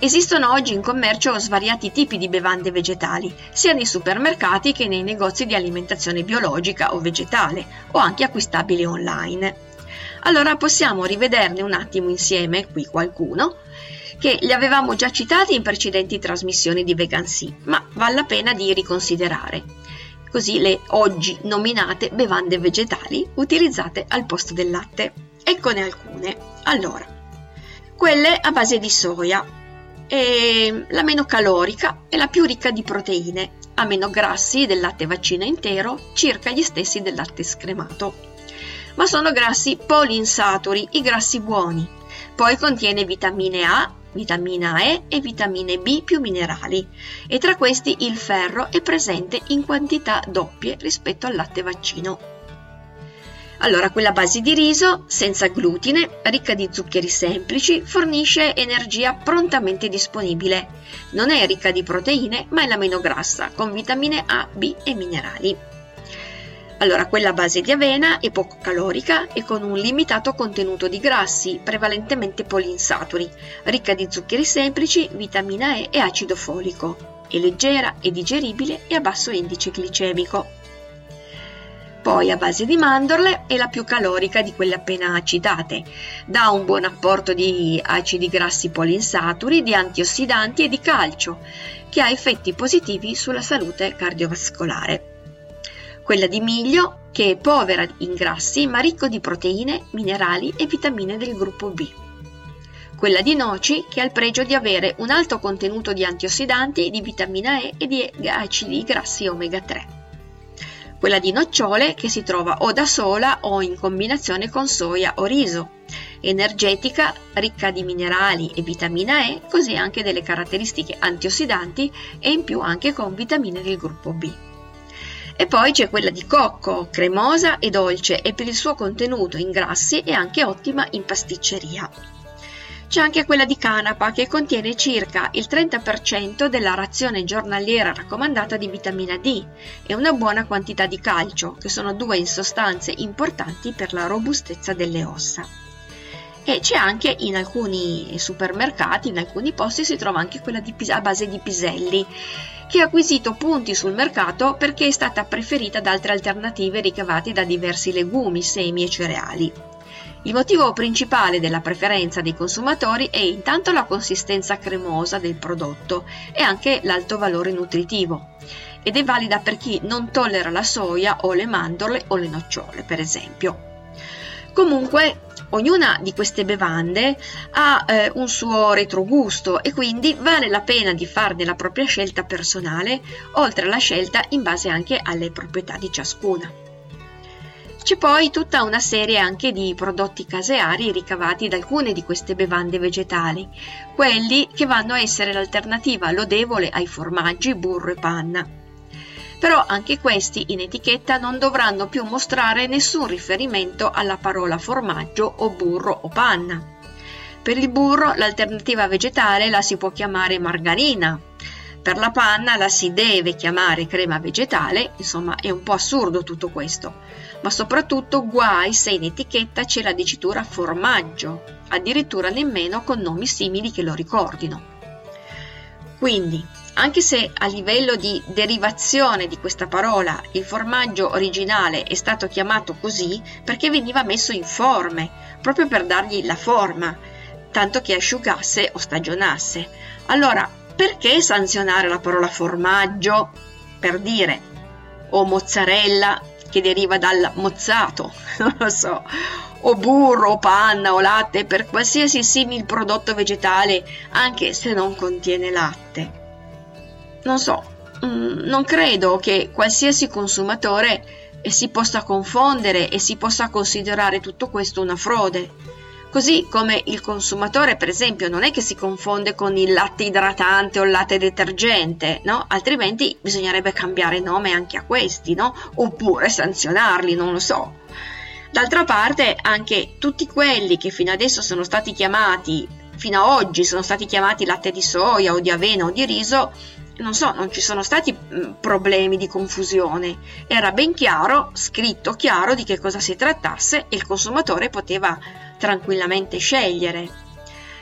Esistono oggi in commercio svariati tipi di bevande vegetali, sia nei supermercati che nei negozi di alimentazione biologica o vegetale, o anche acquistabili online. Allora possiamo rivederne un attimo insieme, qui qualcuno, che li avevamo già citati in precedenti trasmissioni di Vegan-C, ma vale la pena di riconsiderare. Così le oggi nominate bevande vegetali utilizzate al posto del latte. Eccone alcune. Allora, quelle a base di soia, è la meno calorica e la più ricca di proteine, ha meno grassi del latte vaccino intero, circa gli stessi del latte scremato. Ma sono grassi poliinsaturi, i grassi buoni. Poi contiene vitamine A, vitamina E e vitamine B più minerali, e tra questi il ferro è presente in quantità doppie rispetto al latte vaccino. Allora, quella a base di riso, senza glutine, ricca di zuccheri semplici, fornisce energia prontamente disponibile. Non è ricca di proteine, ma è la meno grassa, con vitamine A, B e minerali. Allora, quella a base di avena è poco calorica e con un limitato contenuto di grassi, prevalentemente poliinsaturi, ricca di zuccheri semplici, vitamina E e acido folico. È leggera, è digeribile e a basso indice glicemico. Poi a base di mandorle è la più calorica di quelle appena citate, dà un buon apporto di acidi grassi poliinsaturi, di antiossidanti e di calcio, che ha effetti positivi sulla salute cardiovascolare. Quella di miglio, che è povera in grassi ma ricco di proteine, minerali e vitamine del gruppo B. Quella di noci, che ha il pregio di avere un alto contenuto di antiossidanti, di vitamina E e di acidi grassi omega 3. Quella di nocciole, che si trova o da sola o in combinazione con soia o riso, energetica, ricca di minerali e vitamina E, così anche delle caratteristiche antiossidanti e in più anche con vitamine del gruppo B. E poi c'è quella di cocco, cremosa e dolce, e per il suo contenuto in grassi è anche ottima in pasticceria. C'è anche quella di canapa, che contiene circa il 30% della razione giornaliera raccomandata di vitamina D e una buona quantità di calcio, che sono due sostanze importanti per la robustezza delle ossa. E c'è anche in alcuni supermercati, in alcuni posti si trova anche quella a base di piselli, che ha acquisito punti sul mercato perché è stata preferita da altre alternative ricavate da diversi legumi, semi e cereali. Il motivo principale della preferenza dei consumatori è intanto la consistenza cremosa del prodotto e anche l'alto valore nutritivo, ed è valida per chi non tollera la soia o le mandorle o le nocciole, per esempio. Comunque, ognuna di queste bevande ha un suo retrogusto e quindi vale la pena di farne la propria scelta personale, oltre alla scelta in base anche alle proprietà di ciascuna. C'è poi tutta una serie anche di prodotti caseari ricavati da alcune di queste bevande vegetali, quelli che vanno a essere l'alternativa lodevole ai formaggi, burro e panna. Però anche questi in etichetta non dovranno più mostrare nessun riferimento alla parola formaggio o burro o panna. Per il burro l'alternativa vegetale la si può chiamare margarina. Per la panna la si deve chiamare crema vegetale, insomma è un po' assurdo tutto questo, ma soprattutto guai se in etichetta c'è la dicitura formaggio, addirittura nemmeno con nomi simili che lo ricordino. Quindi, anche se a livello di derivazione di questa parola il formaggio originale è stato chiamato così perché veniva messo in forme, proprio per dargli la forma, tanto che asciugasse o stagionasse, allora perché sanzionare la parola formaggio per dire, o mozzarella che deriva dal mozzato, non lo so, o burro, o panna, o latte per qualsiasi simil prodotto vegetale, anche se non contiene latte? Non so, non credo che qualsiasi consumatore si possa confondere e si possa considerare tutto questo una frode. Così come il consumatore, per esempio, non è che si confonde con il latte idratante o il latte detergente, no? Altrimenti bisognerebbe cambiare nome anche a questi, no? Oppure sanzionarli, non lo so. D'altra parte, anche tutti quelli che fino adesso sono stati chiamati, fino ad oggi sono stati chiamati latte di soia o di avena o di riso, non so, non ci sono stati problemi di confusione. Era ben chiaro, scritto chiaro di che cosa si trattasse e il consumatore poteva tranquillamente scegliere.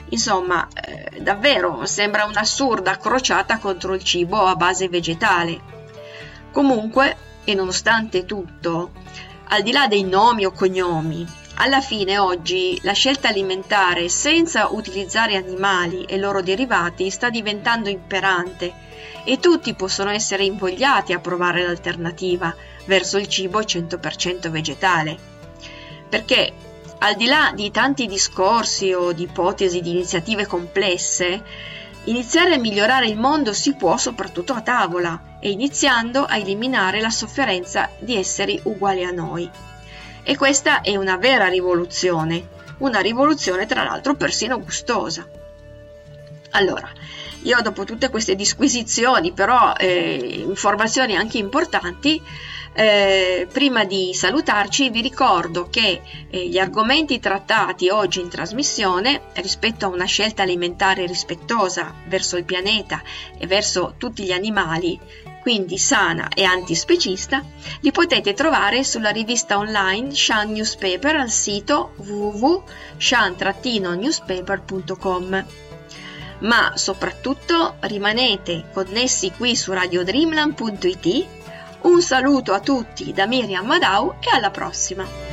Insomma, davvero sembra un'assurda crociata contro il cibo a base vegetale. Comunque, e nonostante tutto, al di là dei nomi o cognomi, alla fine oggi la scelta alimentare senza utilizzare animali e loro derivati sta diventando imperante e tutti possono essere invogliati a provare l'alternativa verso il cibo 100% vegetale. Perché al di là di tanti discorsi o di ipotesi di iniziative complesse, iniziare a migliorare il mondo si può soprattutto a tavola e iniziando a eliminare la sofferenza di esseri uguali a noi. E questa è una vera rivoluzione, una rivoluzione tra l'altro persino gustosa. Allora, io dopo tutte queste disquisizioni, però informazioni anche importanti, prima di salutarci vi ricordo che gli argomenti trattati oggi in trasmissione rispetto a una scelta alimentare rispettosa verso il pianeta e verso tutti gli animali, quindi sana e antispecista, li potete trovare sulla rivista online Shan Newspaper al sito www.shan-newspaper.com. Ma soprattutto rimanete connessi qui su radiodreamland.it. Un saluto a tutti da Miriam Madau e alla prossima!